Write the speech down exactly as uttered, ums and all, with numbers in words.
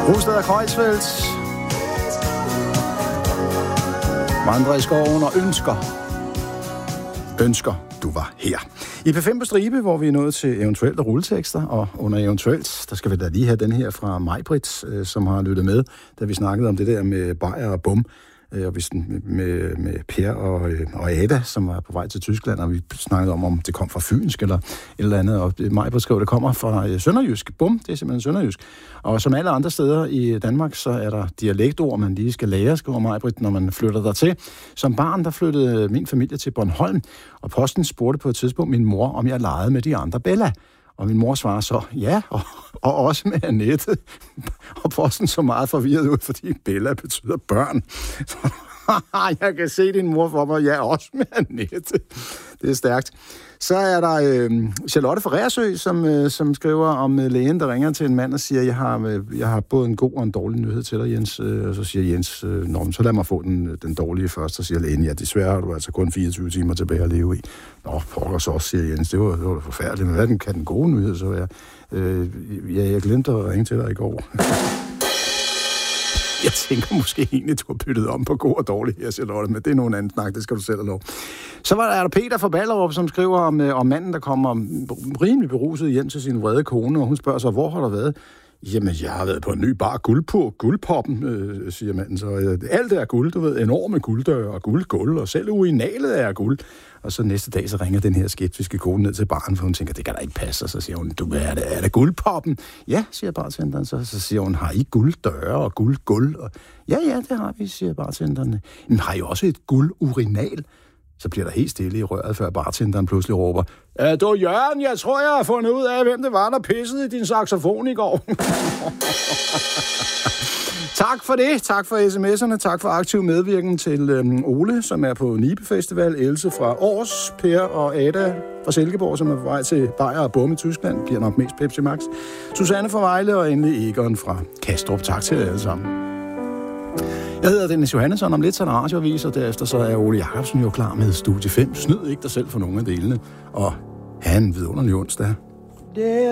Rosted og Kreuzfeldt. Vandre i skoven og ønsker. Ønsker, du var her. I P fem på stribe, hvor vi er nået til eventuelt rulletekster, og under eventuelt, der skal vi da lige have den her fra Majbrit, som har lyttet med, da vi snakkede om det der med Bayer og Bum, og vi med, med Per og, og Ada, som var på vej til Tyskland, og vi snakkede om, om det kom fra Fynsk eller et eller andet, og Majbrit skrev, det kommer fra Sønderjysk. Bum, det er simpelthen Sønderjysk. Og som alle andre steder i Danmark, så er der dialektord, man lige skal lære, skriver Majbrit, når man flytter dertil. Som barn, der flyttede min familie til Bornholm, og posten spurgte på et tidspunkt min mor, om jeg legede med de andre Bella. Og min mor svarer så, ja, og, og også med Annette. Og posten så meget forvirret ud, fordi Bella betyder børn. Jeg kan se din mor for mig, ja, også med Annette. Det er stærkt. Så er der øh, Charlotte fra Reersø, som, øh, som skriver om øh, lægen, der ringer til en mand og siger, jeg har, øh, jeg har både en god og en dårlig nyhed til dig, Jens. Øh, og så siger Jens, øh, Nå, så lad mig få den, den dårlige først. Så siger lægen, ja, desværre har du altså kun fireogtyve timer tilbage at leve i. Nå, pokker så også, siger Jens, det var, det var forfærdeligt, men hvad kan den gode nyhed så være? Øh, ja, jeg glemte at ringe til dig i går. Jeg tænker måske egentlig, du har byttet om på god og dårlig her, Charlotte, men det er nogen anden snak, det skal du selv have lov. Så var der, er der Peter fra Ballerup, som skriver om, øh, om manden, der kommer rimelig beruset hjem til sin vrede kone, og hun spørger sig, hvor har der været? Jamen, jeg har været på en ny bar, guld på, guldpoppen, øh, siger manden. Så øh, alt er guld, du ved, enorme gulddøre og guldgulv, og selv urinalet er guld. Og så næste dag, så ringer den her skeptiske kone ned til baren, for hun tænker, det kan da ikke passe. Og så siger hun, du, er det, er det guldpoppen? Ja, siger bartenderen. Så, så siger hun, har I gulddøre og guldgulv? Og, ja, ja, det har vi, siger bartenderen. Men har I også et guldurinal? Så bliver der helt stille i røret, før bartenderen pludselig råber, ja, du Jørgen, jeg tror, jeg har fundet ud af, hvem det var, der pissede i din saxofon i går. Tak for det. Tak for sms'erne. Tak for aktiv medvirken til øhm, Ole, som er på Nibe Festival, Else fra Aars, Per og Ada fra Silkeborg, som er på vej til Bayer og Bum i Tyskland. Bliver nok mest Pepsi Max. Susanne fra Vejle og endelig Egon fra Kastrup. Tak til jer alle sammen. Jeg hedder Dennis Johannesson, om lidt så er der radioavis, og derefter så er Ole Jacobsen jo klar med Studie fem. Snyd ikke dig selv for nogle af delene, og have en vidunderlig onsdag.